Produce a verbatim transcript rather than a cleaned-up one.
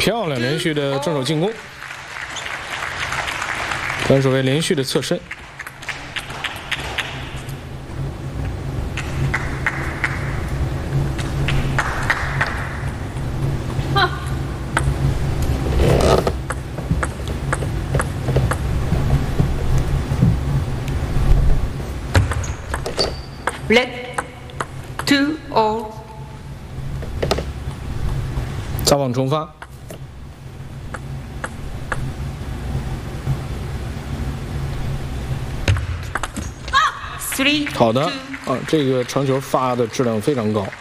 漂亮，连续的正手进攻，单手位连续的侧身。 Red two all， 撒网重发。 Three 好的啊，这个传球发的质量非常高。